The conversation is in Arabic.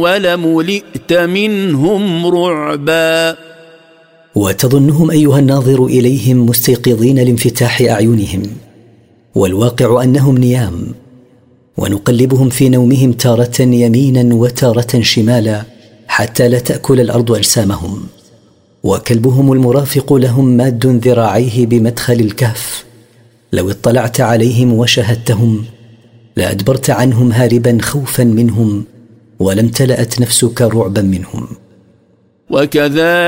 ولملئت منهم رعبا. وتظنهم أيها الناظر إليهم مستيقظين لانفتاح أعينهم، والواقع أنهم نيام، ونقلبهم في نومهم تارة يمينا وتارة شمالا حتى لا تأكل الأرض أجسامهم. وكلبهم المرافق لهم ماد ذراعيه بمدخل الكهف، لو اطلعت عليهم وشهدتهم لأدبرت عنهم هاربا خوفا منهم، ولم تلأت نفسك رعبا منهم. وكذا